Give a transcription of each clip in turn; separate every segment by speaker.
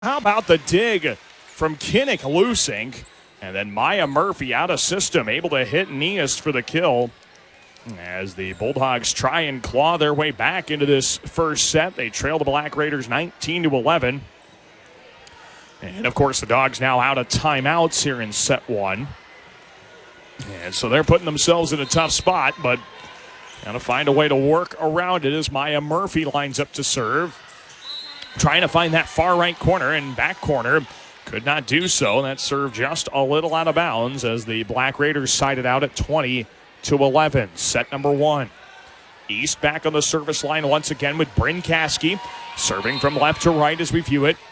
Speaker 1: How about the dig from Kinnick Lusink? And then Maya Murphy out of system, able to hit Nias for the kill. As the Bulldogs try and claw their way back into this first set, they trail the Black Raiders 19-11. And of course, the Dogs now out of timeouts here in set one. And so they're putting themselves in a tough spot, but got to find a way to work around it as Maya Murphy lines up to serve. Trying to find that far right corner and back corner. Could not do so. That serve just a little out of bounds as the Black Raiders sided out at 20-11. Set number one. East back on the service line once again with Bryn Caskey. Serving from left to right as we view it.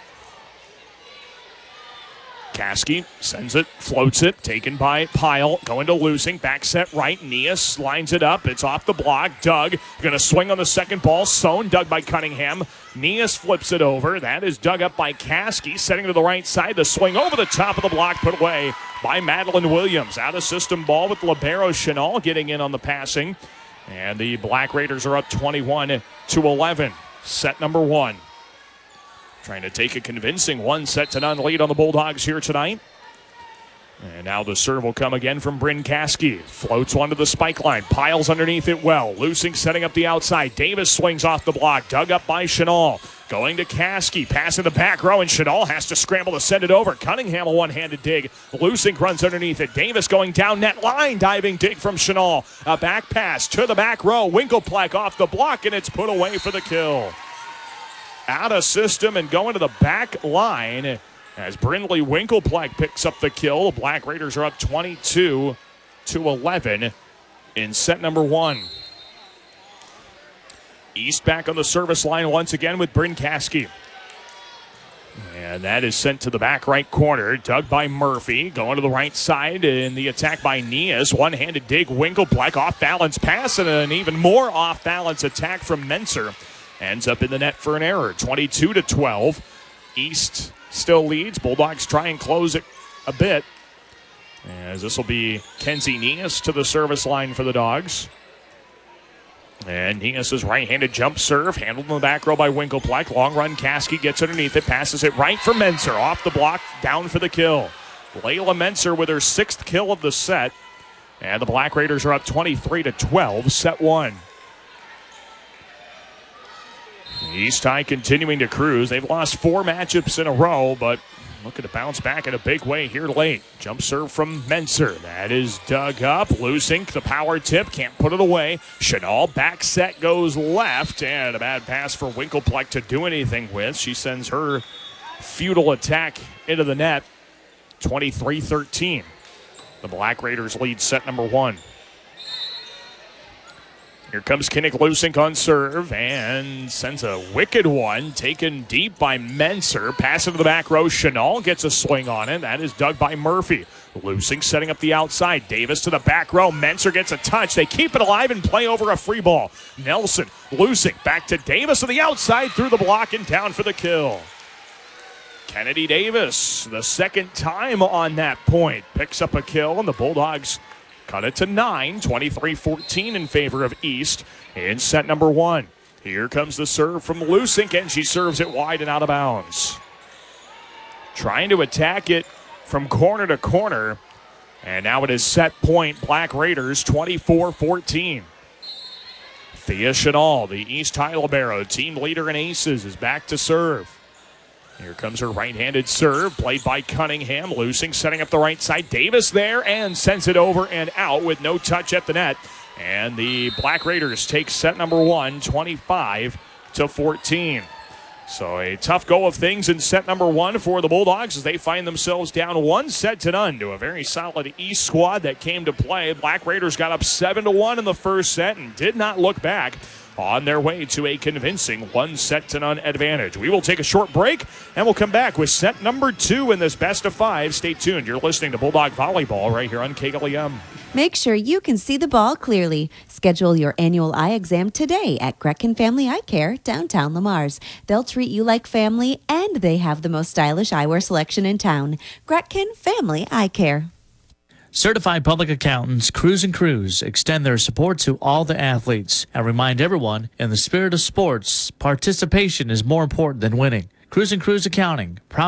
Speaker 1: Caskey sends it, floats it, taken by Pyle, going to Lusink, back set right, Nias lines it up, it's off the block, Doug, going to swing on the second ball, Sohn, dug by Cunningham, Nias flips it over, that is dug up by Caskey, setting to the right side, the swing over the top of the block, put away by Madeline Williams, out of system ball with Libero Chenal getting in on the passing, and the Black Raiders are up 21-11, set number one. Trying to take a convincing 1-0 lead on the Bulldogs here tonight. And now the serve will come again from Bryn Caskey. Floats one to the spike line. Piles underneath it well. Lusink setting up the outside. Davis swings off the block. Dug up by Chenal. Going to Caskey. Passing the back row, and Chenal has to scramble to send it over. Cunningham a one-handed dig. Lusink runs underneath it. Davis going down net line. Diving dig from Chenal. A back pass to the back row. Winkelplek off the block, and it's put away for the kill. Out of system and going to the back line as Brindley Winkelplek picks up the kill. The Black Raiders are up 22-11 in set number one. East back on the service line once again with Bryn Caskey. And that is sent to the back right corner. Dug by Murphy. Going to the right side in the attack by Nias. One-handed dig, Winkelplek. Off-balance pass and an even more off-balance attack from Menser. Ends up in the net for an error. 22-12. East still leads. Bulldogs try and close it a bit. As this will be Kenzie Nias to the service line for the Dogs. And Nias' right-handed jump serve. Handled in the back row by Winkelplek. Long run, Caskey gets underneath it. Passes it right for Menser. Off the block, down for the kill. Layla Menser with her sixth kill of the set. And the Black Raiders are up 23-12. Set one. East High continuing to cruise. They've lost 4 matchups in a row, but looking to bounce back in a big way here late. Jump serve from Menser. That is dug up. Lusink, the power tip, can't put it away. Chenal, back set goes left, and a bad pass for Winkelplek to do anything with. She sends her futile attack into the net. 23-13. The Black Raiders lead set number one. Here comes Kinnick Lusink on serve and sends a wicked one. Taken deep by Menser. Pass into the back row. Chenal gets a swing on it. That is dug by Murphy. Lusink setting up the outside. Davis to the back row. Menser gets a touch. They keep it alive and play over a free ball. Nelson, Lusink back to Davis to the outside. Through the block and down for the kill. Kennedy Davis, the second time on that point, picks up a kill, and the Bulldogs cut it to 9, 23-14 in favor of East in set number one. Here comes the serve from Lusink, and she serves it wide and out of bounds. Trying to attack it from corner to corner, and now it is set point Black Raiders 24-14. Thea Chenal, the East High libero, team leader in aces, is back to serve. Here comes her right-handed serve, played by Cunningham. Lusink setting up the right side. Davis there and sends it over and out with no touch at the net. And the Black Raiders take set number one, 25-14. So a tough go of things in set number one for the Bulldogs as they find themselves down 1-0 to a very solid East squad that came to play. Black Raiders got up 7-1 in the first set and did not look back on their way to a convincing 1-0 advantage. We will take a short break, and we'll come back with set number two in this best of five. Stay tuned. You're listening to Bulldog Volleyball right here on KLEM.
Speaker 2: Make sure you can see the ball clearly. Schedule your annual eye exam today at Gretkin Family Eye Care, downtown Lamars. They'll treat you like family, and they have the most stylish eyewear selection in town. Gretkin Family Eye Care.
Speaker 3: Certified public accountants Cruz & Cruz extend their support to all the athletes and remind everyone, in the spirit of sports, participation is more important than winning. Cruise and Cruise Accounting.